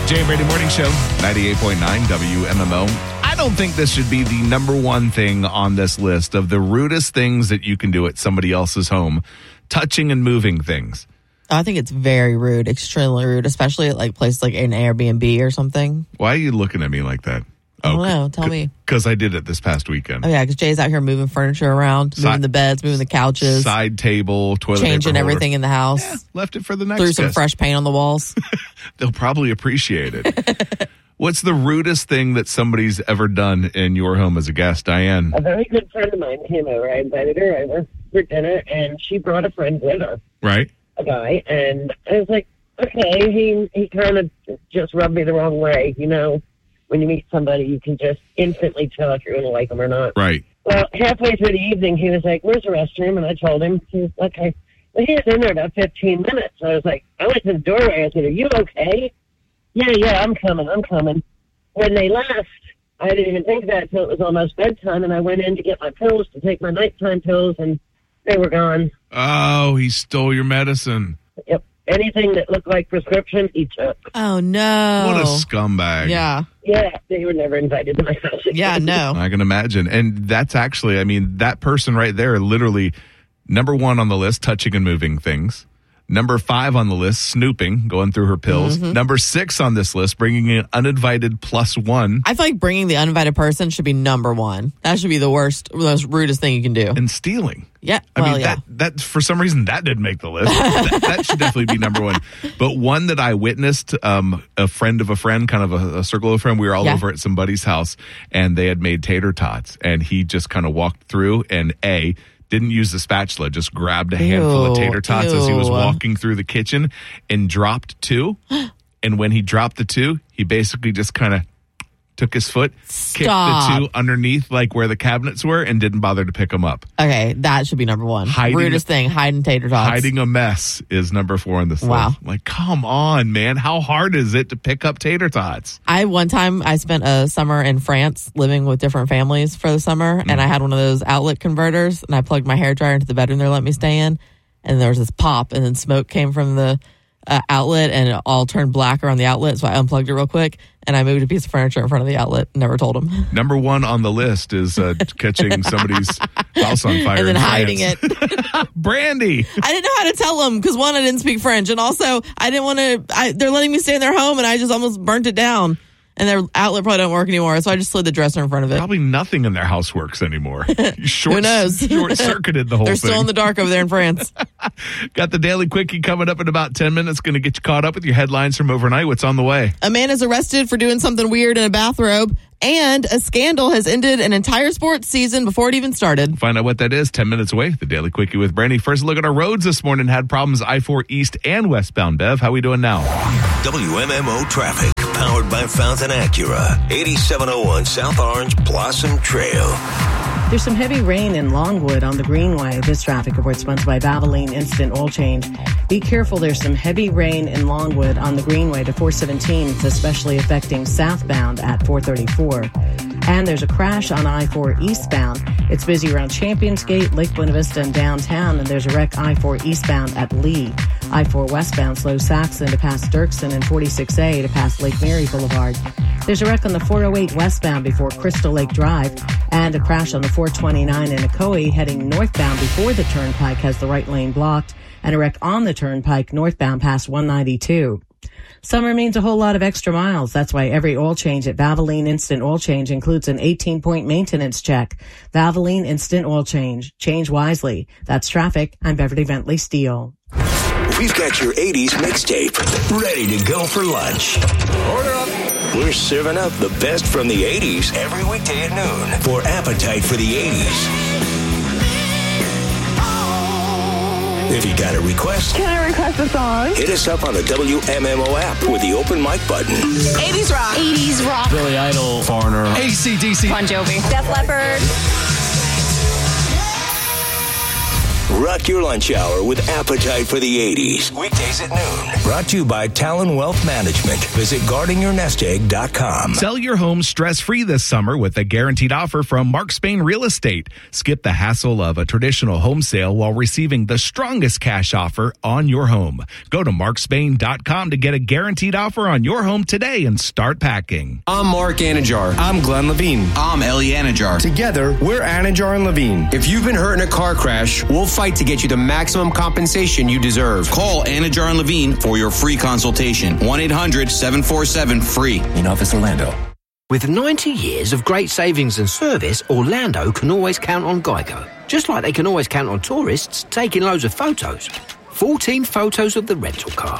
Jay and Brady Morning Show, 98.9 WMMO. I don't think this should be the number one thing on this list of the rudest things that you can do at somebody else's home, touching and moving things. I think it's very rude, extremely rude, especially at like places like an Airbnb or something. Why are you looking at me like that? I don't know. Tell me. Because I did it this past weekend. Oh, yeah, because Jay's out here moving furniture around, moving the beds, moving the couches. Side table, toilet changing paper holder. everything in the house. Yeah, left it for the next Threw some guest. fresh paint on the walls. They'll probably appreciate it. What's the rudest thing that somebody's ever done in your home as a guest, Diane? A very good friend of mine came over. I invited her over for dinner, and she brought a friend with her, Right. a guy, and I was like, okay, he kind of just rubbed me the wrong way, you know. When you meet somebody, you can just instantly tell if you're going to like them or not. Right. Well, halfway through the evening, he was like, where's the restroom? And I told him. He was okay. Well, he was in there about 15 minutes. I was like, I went to the doorway. I said, are you okay? Yeah, I'm coming. When they left, I didn't even think about it until it was almost bedtime, and I went in to get my pills, to take my nighttime pills, and they were gone. Oh, he stole your medicine. Yep. Anything that looked like prescription, he took. Oh, no. What a scumbag. Yeah. Yeah, they were never invited to my house. Yeah, no. I can imagine. And that's actually, I mean, that person right there, literally, number one on the list, touching and moving things. Number 5 on the list, snooping, going through her pills. Mm-hmm. Number 6 on this list, bringing an uninvited +1. I feel like bringing the uninvited person should be number 1. That should be the most rudest thing you can do. And stealing. Yeah. I mean, that for some reason, that didn't make the list. that should definitely be number 1. But one that I witnessed, a friend of a friend, kind of a circle of friend, we were all over at somebody's house, and they had made tater tots. And he just kind of walked through and didn't use the spatula, just grabbed a handful of tater tots as he was walking through the kitchen and dropped 2. And when he dropped the 2, he basically just kind of took his foot, kicked the 2 underneath like where the cabinets were, and didn't bother to pick them up. Okay, that should be number 1. Rudest thing, hiding tater tots. Hiding a mess is number 4 on this list. Like, come on, man. How hard is it to pick up tater tots? One time I spent a summer in France living with different families for the summer, and I had one of those outlet converters, and I plugged my hairdryer into the bedroom they let me stay in, and there was this pop, and then smoke came from the outlet, and it all turned black around the outlet, so I unplugged it real quick, and I moved a piece of furniture in front of the outlet. Never told them. Number 1 on the list is catching somebody's house on fire and then in hiding France. it. Brandy. I didn't know how to tell them because, one, I didn't speak French, and also I didn't want to. They're letting me stay in their home, and I just almost burnt it down. And their outlet probably don't work anymore, so I just slid the dresser in front of it. Probably nothing in their house works anymore. Who knows? Short-circuited the whole They're thing. still in the dark over there in France. Got the Daily Quickie coming up in about 10 minutes. Going to get you caught up with your headlines from overnight. What's on the way? A man is arrested for doing something weird in a bathrobe, and a scandal has ended an entire sports season before it even started. Find out what that is 10 minutes away. The Daily Quickie with Brandy. First look at our roads this morning. Had problems I-4 East and westbound. Bev, how we doing now? WMMO traffic, powered by Fountain Acura. 8701 South Orange Blossom Trail. There's some heavy rain in Longwood on the Greenway. This traffic report sponsored by Valvoline Instant Oil Change. Be careful, there's some heavy rain in Longwood on the Greenway to 417. It's especially affecting southbound at 434. And there's a crash on I-4 eastbound. It's busy around Champions Gate, Lake Buena Vista, and downtown. And there's a wreck I-4 eastbound at Lee. I-4 westbound slows Saxon to pass Dirksen and 46A to pass Lake Mary Boulevard. There's a wreck on the 408 westbound before Crystal Lake Drive, and a crash on the 429 in Ocoee heading northbound before the turnpike has the right lane blocked, and a wreck on the turnpike northbound past 192. Summer means a whole lot of extra miles. That's why every oil change at Valvoline Instant Oil Change includes an 18-point maintenance check. Valvoline Instant Oil Change. Change wisely. That's traffic. I'm Beverly Bentley Steele. We've got your 80s mixtape ready to go for lunch. Order up. We're serving up the best from the 80s every weekday at noon for Appetite for the 80s. If you got a request, can I request a song? Hit us up on the WMMO app with the open mic button. 80s rock. 80s rock. Billy Idol. Foreigner. AC/DC. Bon Jovi. Def Leppard. Rock your lunch hour with Appetite for the 80s. Weekdays at noon. Brought to you by Talon Wealth Management. Visit guardingyournestegg.com. Sell your home stress-free this summer with a guaranteed offer from Mark Spain Real Estate. Skip the hassle of a traditional home sale while receiving the strongest cash offer on your home. Go to markspain.com to get a guaranteed offer on your home today and start packing. I'm Mark Anajar. I'm Glenn Levine. I'm Ellie Anajar. Together, we're Anajar and Levine. If you've been hurt in a car crash, we'll fight to get you the maximum compensation you deserve. Call Anajar and Levine for your free consultation. 1-800-747-FREE. In Office Orlando. With 90 years of great savings and service, Orlando can always count on Geico. Just like they can always count on tourists taking loads of photos. 14 photos of the rental car.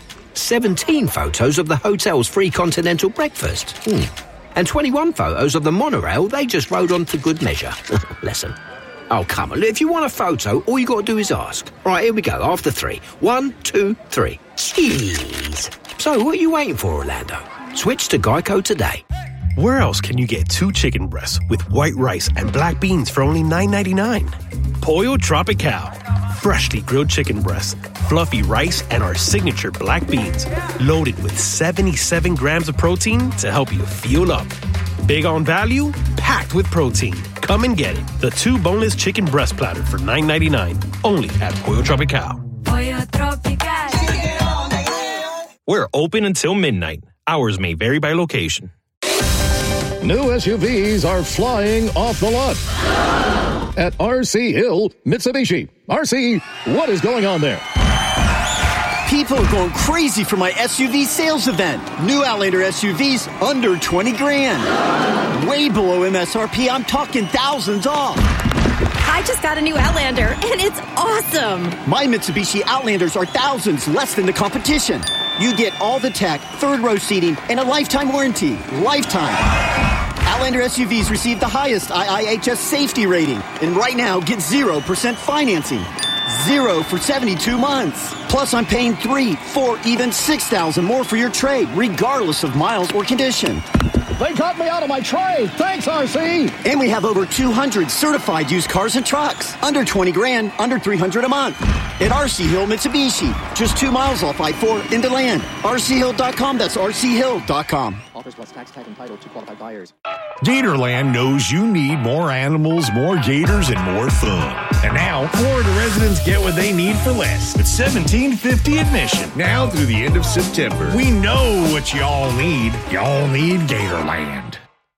17 photos of the hotel's free continental breakfast. And 21 photos of the monorail they just rode on for good measure. Lesson. Oh, come on. If you want a photo, all you got to do is ask. Right, here we go. After 3. 1, 2, 3. Cheese. So, what are you waiting for, Orlando? Switch to Geico today. Where else can you get 2 chicken breasts with white rice and black beans for only $9.99? Pollo Tropical. Freshly grilled chicken breasts, fluffy rice, and our signature black beans. Loaded with 77 grams of protein to help you fuel up. Big on value, packed with protein. Come and get it. The 2 boneless chicken breast platter for $9.99. Only at Pollo Tropical. Pollo Tropical. We're open until midnight. Hours may vary by location. New SUVs are flying off the lot at RC Hill Mitsubishi. RC, what is going on there? People are going crazy for my SUV sales event. New Outlander SUVs under 20 grand. Way below MSRP. I'm talking thousands off. I just got a new Outlander, and it's awesome. My Mitsubishi Outlanders are thousands less than the competition. You get all the tech, third-row seating, and a lifetime warranty. Lifetime. Outlander SUVs receive the highest IIHS safety rating. And right now, get 0% financing. 0 for 72 months. Plus, I'm paying $3,000, $4,000, even $6,000 more for your trade, regardless of miles or condition. They got me out of my trade. Thanks, RC. And we have over 200 certified used cars and trucks. Under 20 grand, under $300 a month. At RC Hill Mitsubishi. Just 2 miles off I-4 into land. RCHill.com. That's RCHill.com. Offers plus tax tag entitled to qualified buyers. Gatorland knows you need more animals, more gators, and more fun. And now, Florida residents get what they need for less. It's $17.50 admission. Now through the end of September. We know what y'all need. Y'all need Gatorland.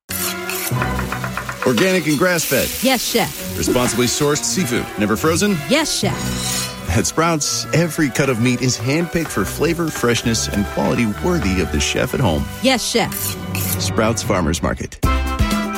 Organic and grass-fed. Yes, chef. Responsibly sourced seafood. Never frozen? Yes, chef. At Sprouts, every cut of meat is handpicked for flavor, freshness, and quality worthy of the chef at home. Yes, chef. Sprouts Farmers Market.